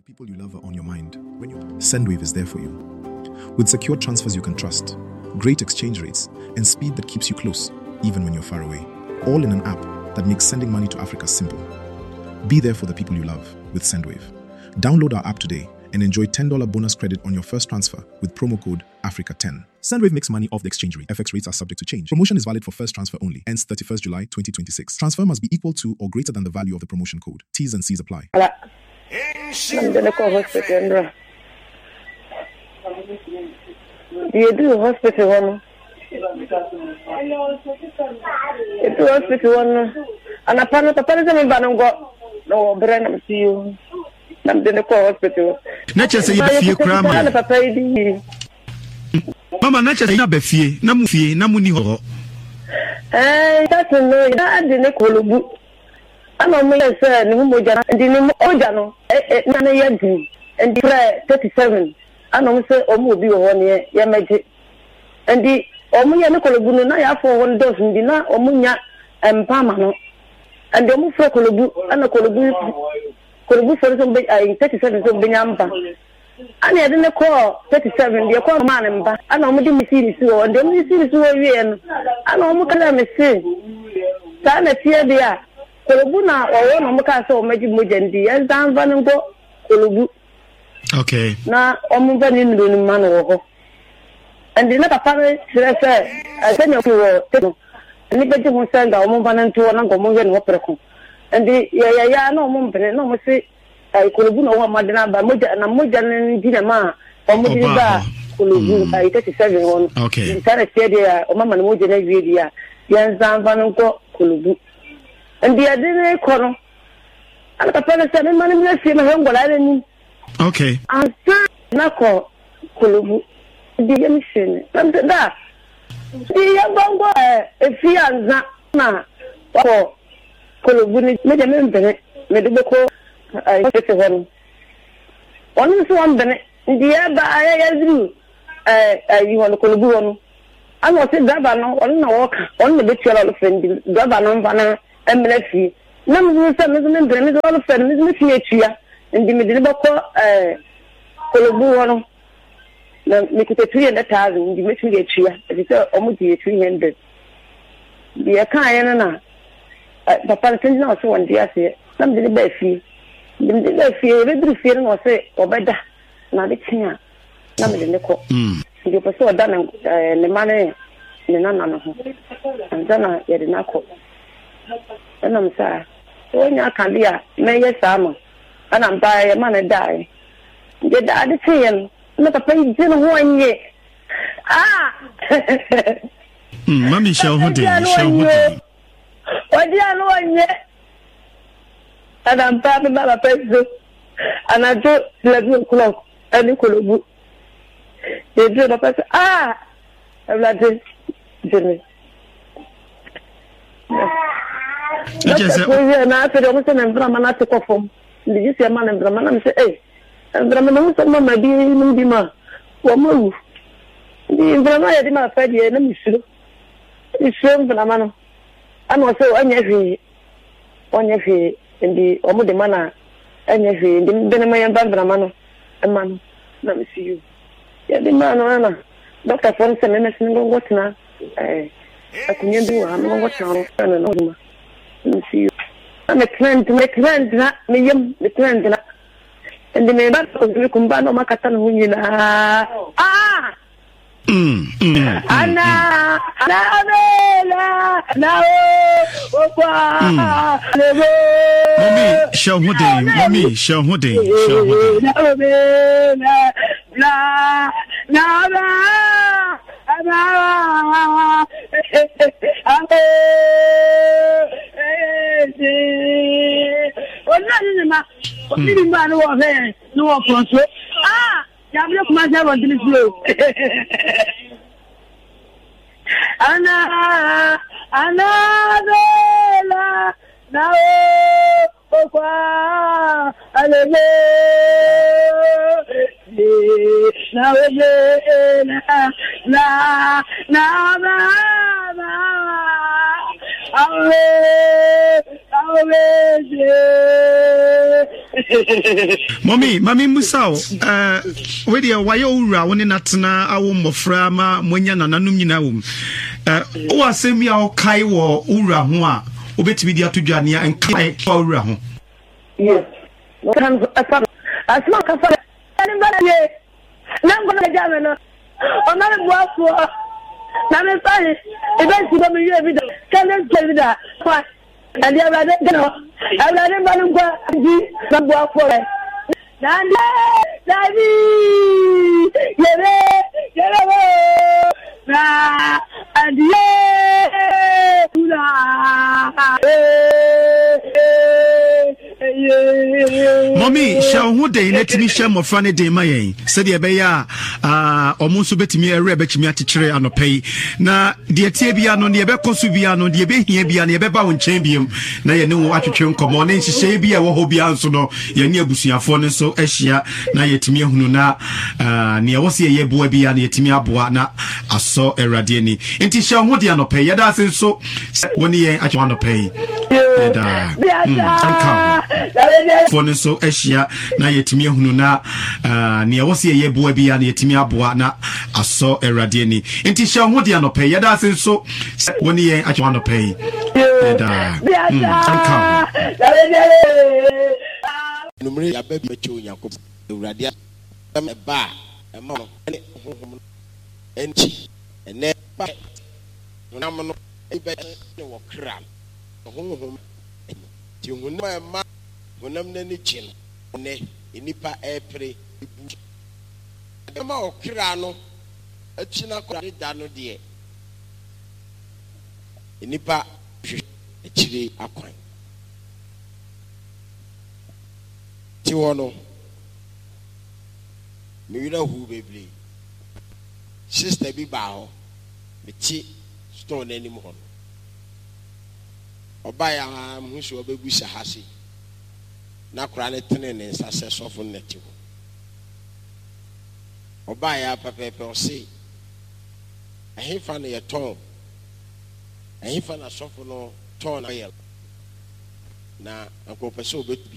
people you love are on your mind. Sendwave is there for you. With secure transfers you can trust, great exchange rates, and speed that keeps you close, even when you're far away. All in an app that makes sending money to Africa simple. Be there for the people you love with Sendwave. Download our app today and enjoy $10 bonus credit on your first transfer with promo code Africa10. Sendwave makes money off the exchange rate. FX rates are subject to change. Promotion is valid for first transfer only. Ends 31st July 2026. Transfer must be equal to or greater than the value of the promotion code. T's and C's apply. I'm gonna call hospital. You do hospital one. You do hospital one. And upon the person go no brand see you. I'm gonna call hospital. Nature say you feel crama. Mama nature say na be fie, na mu fie, na mu ni ho. That's no, I didn't call you. I'm a man, sir, no more than Ojano, Nana Yadi, and the 37. And also, Omobi 1 year, Yamaji. And the Omoyana Colobuna for 1 dozen dinner, Omunya and Pamano. And the Mufra Colobu, and the Colobu for some 37 of Binyamba. And I didn't call 37, the call man and back. And I'm going to see this, and then we see this way, and I'm almost going to say, Sana Tia there. Kolobuna or one so magic mujendi and down vango kolobu. Okay. Na omuvani ndu mano and the never parent say I send you to and if you want send omuvana to one go muven wopreko and the ya no mumpene no mo say kolobuna wa madina ba moja na moja ndina ma omudi ba kolobu 37 one. Okay. Sana say there o mama no moja na wie dia yan zan vango kolobu. And the other corner, and the person man in the home. Okay. And Nako Kulubu, the emission. And that the young bongo, if he has not for Kulubu, made a member, made a book. I get one. One is one Bennett, the other I do. You want to Kulubu. I was a governor on the walk on the bachelor of the governor. MLF. Nam you some is all of them is here and the middle Kolobu make it 300,000 you make me get here. It is almost 300. The Akayana Papa sends now so one dear say some did the fee. The fee every feeling or say or better. Now it's here. Nam in the court. You pursue done and the money in the nana and then I had enough. And I'm sorry. When I can be a mayor summer, and I'm by a man and die. Get that the train, not a page in 1 year. Ah, Mammy shall hold it. What do you know 1 year? And I'm passing by a pencil, and I do 11 o'clock, and you could book. You do the person. Ah, I'm not this, Jimmy. Just after the Muslim and Brahmana to perform. Did you see a man and Brahman say, hey, and Brahman, some of my dear Mundima, one move. The Brahma had him a fed year, and it's shown Brahman. I'm also on your fee in the Omudimana, and your fee, the Benamayan Brahmano, a man. Let me see you. Yeah, the man, Dr. Fonson, and a single what now? I can do, I'm not watching. Let me see you. I'm a trend to make trend, not me, the trend. And the name of the Kumbano Makatan Hunina. Ah! Anna, now, Mommy, show who day, Mommy, show who day, Mami Musao, where the Wayora, when in Natana, our Moframa, Monian, and Anumina. O semi ao Kaiwo, Ura, Hua, Obet Media to Jania, and Kai Ura. Yes. As long as anybody, now I'm going to jam it. I'm not a boss for. Now I'm sorry. Eventually, I'm going to be the Cannon President. And the other, you know, I'm not a man who got for it. Daddy, and Mommy, shall who day let me share more funny day, my said the Abaya, almost bet me a rebet me at teacher and pay. Na, dear Tibiano, the Abeco Subiano, the Abehian, the Abeba and Chambium, na you know what you come on, and she say be a Wahobian, no, your near Busia phone so Asia, na yet me hununa, near was a boy and yet me abuana, I saw a radiani. And Tisha would you not pay? Yeah, that's so when the I want to pay. Phone so Asia, na yet me hununa, near was a boy and yet me abuana, I saw a radiani. And Tisha would you not pay? Yeah, that's so when the I want to pay. Numeri ya baby mecho Yakob Uradia ba mama enti ene ba namono ebe ne wo kra honhom ti hunma ma honam na ni chin ne enipa epre ibu ma wo kra no achina kwa da no de enipa echire akwan ti wono me wira hu bebre sister bi ba ho me ti store na ni mo ho oba ya hu so obebu sahasi na kura ne tene ne nsase sofo neti ho oba ya papepe o se ahifa na ye ton ahifa na sofo no ton na ye na akopese obetu